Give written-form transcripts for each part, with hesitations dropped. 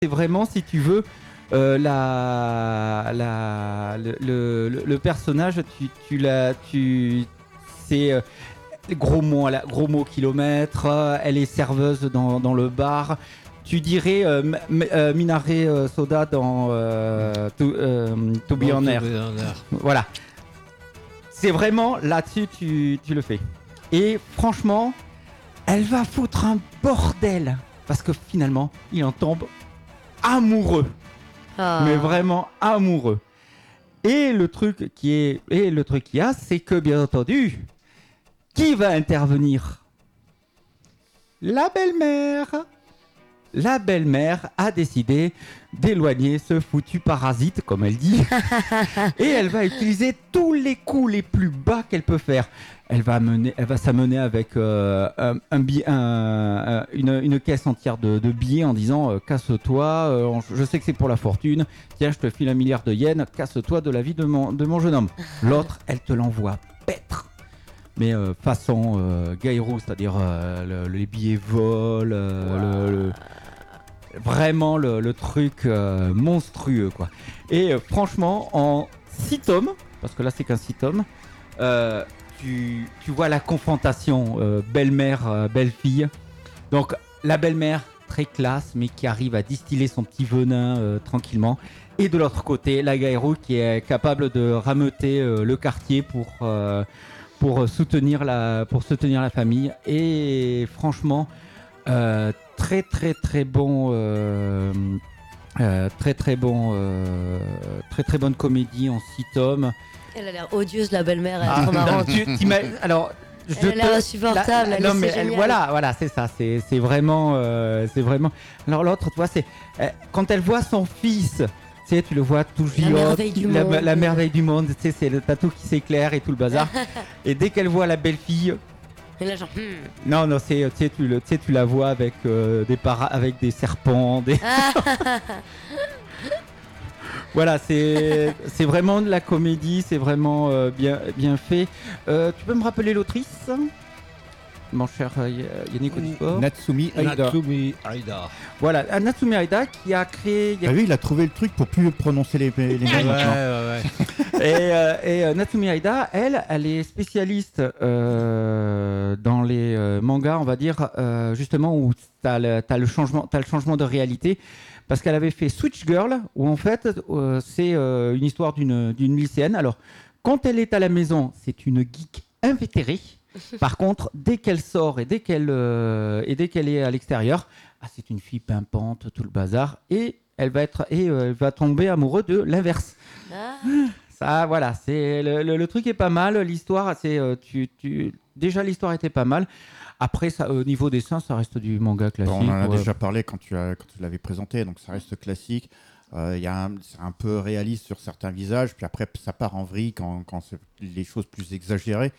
c'est vraiment, si tu veux, le personnage, c'est gros mots kilomètres. Elle est serveuse dans le bar. Tu dirais Minare Soda dans To Be On Air. Voilà. C'est vraiment là-dessus tu le fais. Et franchement, elle va foutre un bordel parce que finalement, il en tombe amoureux. Mais vraiment amoureux. Et le truc qu'il y a, c'est que bien entendu, qui va intervenir ? La belle-mère. La belle-mère a décidé d'éloigner ce foutu parasite, comme elle dit, et elle va utiliser tous les coups les plus bas qu'elle peut faire. Elle va s'amener avec une caisse entière de billets en disant casse-toi, je sais que c'est pour la fortune, tiens, je te file 1 milliard de yens, casse-toi de la vie de mon jeune homme. L'autre, elle te l'envoie paître. Mais façon Gaïro, c'est-à-dire les billets volent, vraiment le truc monstrueux, quoi. Et franchement, en 6 tomes, parce que là c'est qu'un 6 tomes, tu vois la confrontation belle-mère, belle-fille. Donc la belle-mère, très classe, mais qui arrive à distiller son petit venin tranquillement. Et de l'autre côté, la Gaïro qui est capable de rameuter le quartier pour soutenir la famille. Et franchement, très bonne comédie en 6 tomes. Elle a l'air odieuse, la belle-mère, elle est trop marrante. Alors, elle a l'air insupportable. Non mais voilà, c'est ça, c'est vraiment. Alors l'autre, tu vois, c'est quand elle voit son fils. Tu le vois tout giotte, la merveille du monde, tu sais, c'est le tatou qui s'éclaire et tout le bazar. Et dès qu'elle voit la belle-fille, et là, genre, non, tu la vois avec avec des serpents, Voilà, c'est vraiment de la comédie, c'est vraiment bien fait. Tu peux me rappeler l'autrice ? Mon cher Yannick Odifort. Natsumi Aida. Voilà, Natsumi Aida qui a créé... Ah oui, il a trouvé le truc pour plus prononcer les mots maintenant. Ouais. Et Natsumi Aida, elle est spécialiste dans les mangas, on va dire, justement, où t'as le changement de réalité. Parce qu'elle avait fait Switch Girl, où en fait, c'est une histoire d'une lycéenne. Alors, quand elle est à la maison, c'est une geek invétérée. Par contre, dès qu'elle sort et dès qu'elle est à l'extérieur, c'est une fille pimpante, tout le bazar, et elle va tomber amoureuse de l'inverse. Ça, voilà, c'est le truc est pas mal. L'histoire, déjà l'histoire était pas mal. Après, ça, au niveau dessin, ça reste du manga classique. On en a déjà parlé quand tu l'avais présenté, donc ça reste classique. C'est un peu réaliste sur certains visages, puis après ça part en vrille quand c'est les choses plus exagérées.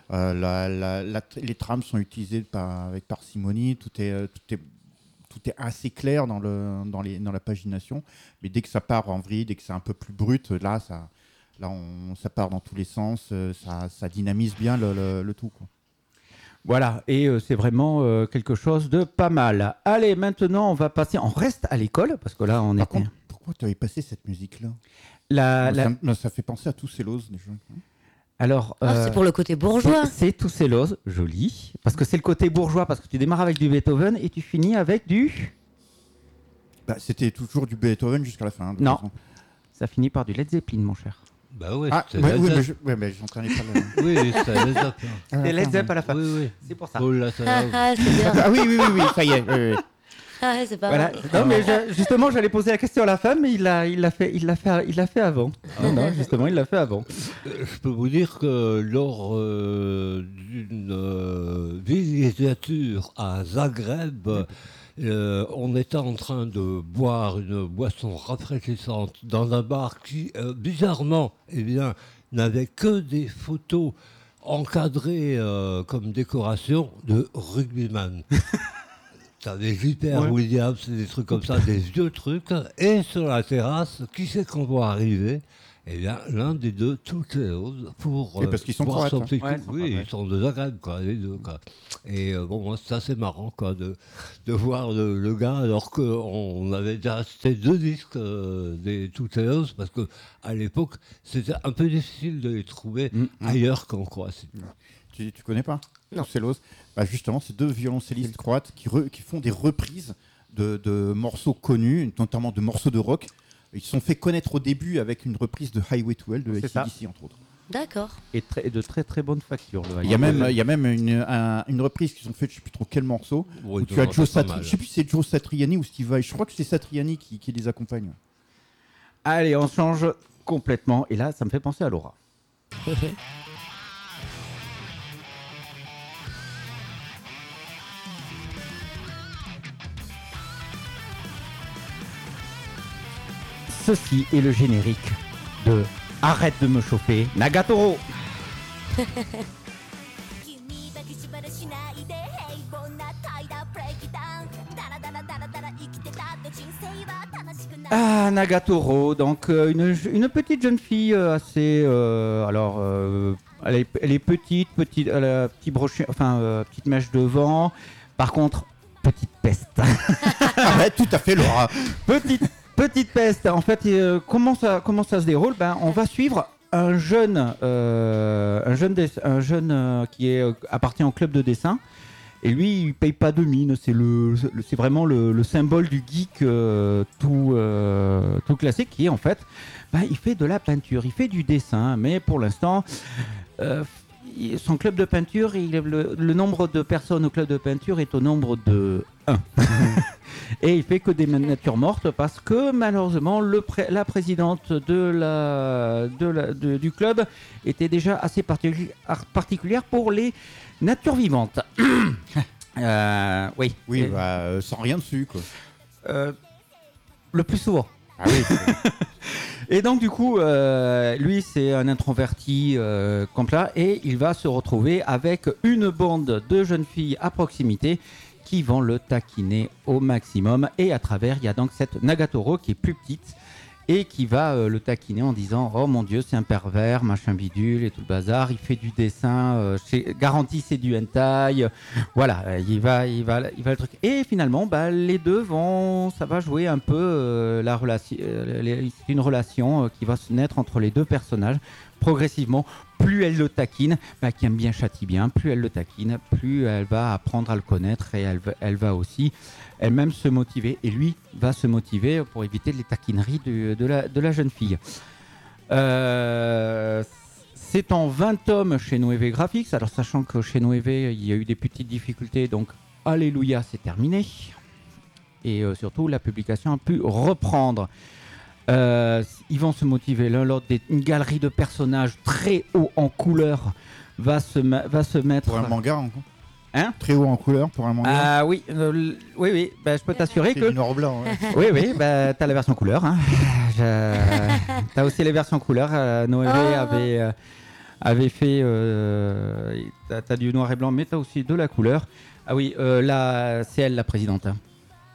Les trames sont utilisées avec parcimonie, tout est assez clair dans la pagination, mais dès que ça part en vrille, dès que c'est un peu plus brut, ça part dans tous les sens, ça dynamise bien le tout, quoi. Voilà, et c'est vraiment quelque chose de pas mal. Allez, maintenant on reste à l'école, parce que là on est... Par contre, pourquoi tu avais passé cette musique-là ? Ça fait penser à tous ces lots déjà. Alors, c'est pour le côté bourgeois. C'est Toussellos, joli, parce que c'est le côté bourgeois, parce que tu démarres avec du Beethoven et tu finis avec du... C'était toujours du Beethoven jusqu'à la fin. Non, ça finit par du Led Zeppelin, mon cher. Bah oui, mais j'entendais pas le... Oui, c'est Led Zeppelin. C'est Led Zeppelin à la fin. Oui. C'est pour ça. Oh là, c'est bien. Ah oui, ça y est. Oui. C'est pas voilà. Non, mais justement, j'allais poser la question à la fin, mais il l'a fait avant. Non, justement, il l'a fait avant. Je peux vous dire que lors d'une villégiature à Zagreb, on était en train de boire une boisson rafraîchissante dans un bar qui, bizarrement, n'avait que des photos encadrées comme décoration de rugbyman. T'avais J.P.R. Williams, des trucs comme ça, des vieux trucs. Et sur la terrasse, qui c'est qu'on voit arriver ? Eh bien, l'un des deux, tout pour Et parce qu'ils sont voir croates, son hein. petit coup. Ouais, ils sont Oui, croates, ouais. ils sont de Zagreb, quoi, les deux, quoi. Et bon, moi, c'est assez marrant, quoi, de voir le gars, alors qu'on avait déjà acheté 2 disques des Tootleos, parce que à l'époque, c'était un peu difficile de les trouver ailleurs qu'en Croatie. Tu connais pas Non. Tootleos. Bah justement, c'est 2 violoncellistes croates qui font des reprises de morceaux connus, notamment de morceaux de rock. Ils se sont fait connaître au début avec une reprise de Highway to Hell de C'est ça. AC/DC, entre autres. D'accord. Et de très très bonne facture. Il y a même une reprise qu'ils ont faite, je ne sais plus trop quel morceau, Oui, où tu as Joe pas mal. je sais plus si c'est Joe Satriani ou Steve Vai. Je crois que c'est Satriani qui les accompagne. Allez, on change complètement. Et là, ça me fait penser à Laura. Ceci est le générique de Arrête de me chauffer, Nagatoro. 君だけ縛らしないで平凡な怠惰ブレイキダウンダラダラダラダラ生きてたって人生は楽しくない Ah, Nagatoro, donc une petite jeune fille assez... elle est petite, elle a petit brochet, petite mèche devant. Par contre, petite peste. Ouais, tout à fait, Laura. Petite peste. En fait, comment ça se déroule? On va suivre un jeune qui appartient au club de dessin. Et lui, il paye pas de mine. C'est vraiment le symbole du geek tout classique qui est en fait, il fait de la peinture, il fait du dessin. Mais pour l'instant, son club de peinture, le nombre de personnes au club de peinture est au nombre de 1. Et il fait que des natures mortes parce que malheureusement la présidente du club était déjà assez particulière pour les natures vivantes. Oui. Oui, Et, sans rien dessus, quoi. le plus souvent. Ah oui. Et donc du coup, lui c'est un introverti complet et il va se retrouver avec une bande de jeunes filles à proximité qui vont le taquiner au maximum. Et à travers, il y a donc cette Nagatoro qui est plus petite et qui va le taquiner en disant « Oh mon Dieu, c'est un pervers, machin bidule et tout le bazar. Il fait du dessin, garanti c'est du hentai. » Voilà, il va le truc. Et finalement, les deux ça va jouer un peu la relation. C'est une relation qui va se naître entre les deux personnages progressivement. Plus elle le taquine, qui aime bien châtie bien, plus elle le taquine, plus elle va apprendre à le connaître et elle va aussi elle-même se motiver. Et lui va se motiver pour éviter les taquineries de la jeune fille. C'est en 20 tomes chez Noévé Graphics. Alors sachant que chez Noévé, il y a eu des petites difficultés, donc alléluia, c'est terminé. Et surtout, la publication a pu reprendre. Ils vont se motiver l'un l'autre. Une galerie de personnages très haut en couleur va se mettre. Pour un manga, encore. Hein? Très haut en couleur pour un manga. Ah oui, oui. Je peux t'assurer C'est que. du noir blanc. Oui, t'as la version couleur. Hein. T'as aussi les versions couleur. Noévé avait fait. T'as du noir et blanc, mais t'as aussi de la couleur. Ah oui, là, c'est elle la présidente. Hein.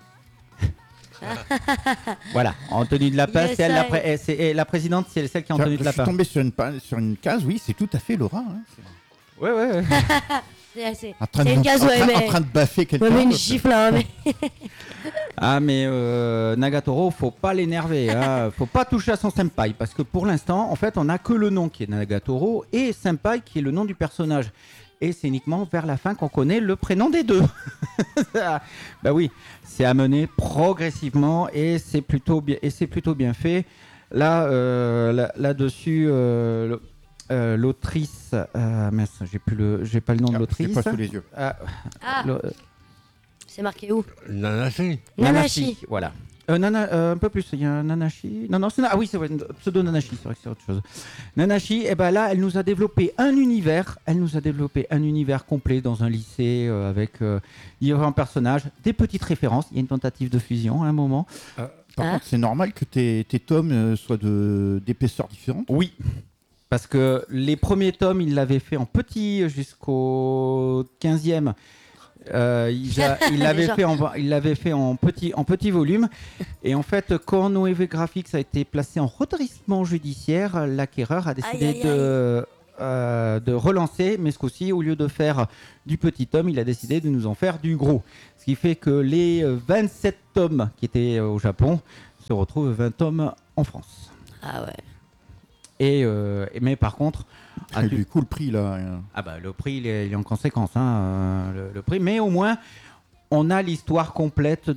Voilà, en tenue de lapin, Yes, c'est elle la présidente, c'est celle qui est en tenue de Je suis lapin. tombé sur une case, oui, c'est tout à fait Laura. Hein. Ouais. C'est En train, c'est de, une case, en ouais, train- mais. en train de baffer quelqu'un. Ouais, mais une gifle, hein, mais. Ah mais Nagatoro, faut pas l'énerver, hein. Faut pas toucher à son senpai parce que pour l'instant, en fait, on a que le nom qui est Nagatoro et senpai qui est le nom du personnage. Et c'est uniquement vers la fin qu'on connaît le prénom des deux. Oui, c'est amené progressivement et c'est plutôt bien fait. Là, là-dessus, l'autrice, j'ai pas le nom de Je l'autrice. l'ai pas sous les yeux. Ah, Le- c'est marqué où? Nanashi. Nanashi. Voilà. Un peu plus, il y a un Nanashi. Non, c'est c'est vrai, pseudo Nanashi, c'est vrai que c'est autre chose. Nanashi, là, elle nous a développé un univers. Elle nous a développé un univers complet dans un lycée avec différents personnages, des petites références. Il y a une tentative de fusion à un moment. Par contre, c'est normal que tes tomes soient d'épaisseur différente. Oui. Parce que les premiers tomes, il l'avait fait en petit jusqu'au 15e. Il l'avait fait en petit volume. Et en fait, quand Noévé Graphics a été placé en redressement judiciaire, l'acquéreur a décidé Aïe, aïe, de relancer, mais ce coup-ci, au lieu de faire du petit tome, il a décidé de nous en faire du gros. Ce qui fait que les 27 tomes qui étaient au Japon se retrouvent 20 tomes en France. Ah ouais. Mais par contre, Et du coup, le prix, là. le prix il est en conséquence, hein, le prix. Mais au moins, on a l'histoire complète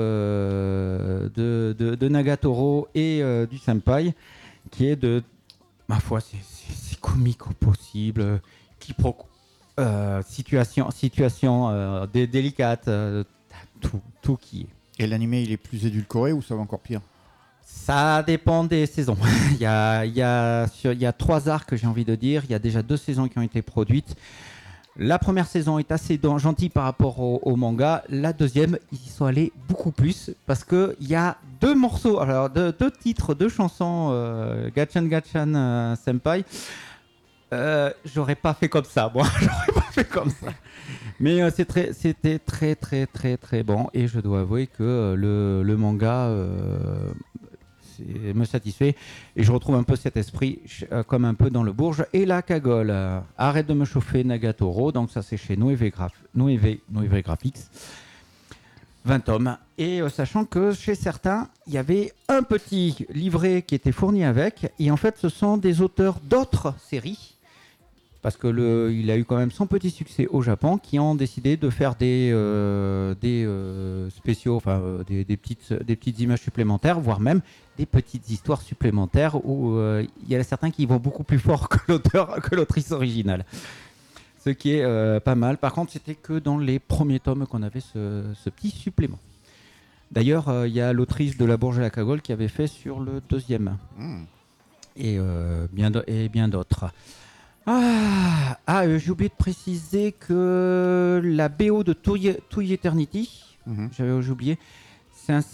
de Nagatoro et du Senpai, qui est de, ma foi, c'est comique au possible, situation délicate, tout qui est. Et l'animé, il est plus édulcoré ou ça va encore pire? Ça dépend des saisons. Il y a 3 arcs, j'ai envie de dire. Il y a déjà 2 saisons qui ont été produites. La première saison est assez gentille par rapport au manga. La deuxième, ils y sont allés beaucoup plus parce qu'il y a 2 morceaux, alors 2 titres, 2 chansons, Gachan Gachan Senpai. J'aurais pas fait comme ça, moi. J'aurais pas fait comme ça. Mais c'était très, très, très, très bon. Et je dois avouer que le manga me satisfait. Et je retrouve un peu cet esprit comme un peu dans le Bourge et la Cagole. Arrête de me chauffer, Nagatoro. Donc ça, c'est chez Noévé Graphics. 20 tomes. Et sachant que chez certains, il y avait un petit livret qui était fourni avec. Et en fait, ce sont des auteurs d'autres séries. Parce que il a eu quand même son petit succès au Japon, qui ont décidé de faire des spéciaux, enfin des petites images supplémentaires, voire même des petites histoires supplémentaires où il y en a certains qui vont beaucoup plus fort que l'autrice originale. Ce qui est pas mal. Par contre, c'était que dans les premiers tomes qu'on avait ce petit supplément. D'ailleurs, il y a l'autrice de La Bourge et la Cagole qui avait fait sur le 2e. Et bien d'autres. J'ai oublié de préciser que la BO de To Eternity, j'ai oublié, c'est un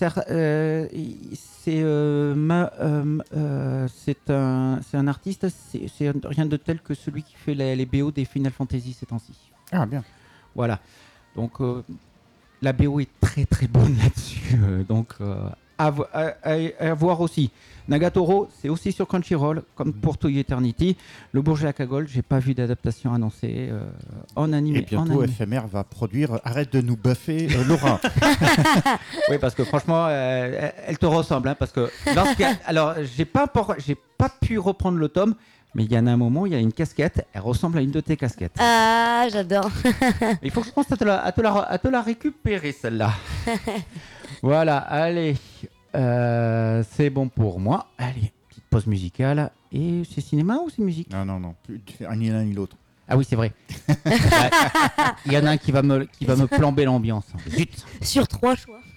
artiste, c'est rien de tel que celui qui fait les BO des Final Fantasy ces temps-ci. Ah, bien. Voilà. Donc la BO est très très bonne là-dessus. Donc à voir aussi. Nagatoro, c'est aussi sur Crunchyroll, comme pour To Eternity. Le Bourge et la Cagole, j'ai pas vu d'adaptation annoncée en animé. Et bientôt, FMR va produire Arrête de nous baffer, Laura. Oui, parce que franchement, elle te ressemble. Hein, parce que alors, j'ai pas pu reprendre le tome, mais il y en a un moment, il y a une casquette, elle ressemble à une de tes casquettes. Ah, j'adore. Il faut que je pense à te la récupérer, celle-là. Voilà, allez. C'est bon pour moi. Allez, petite pause musicale. Et c'est cinéma ou c'est musique? Non. Ni l'un ni l'autre. Ah oui, c'est vrai. Il y en a un qui va me plomber l'ambiance. Zut. Sur 3 choix.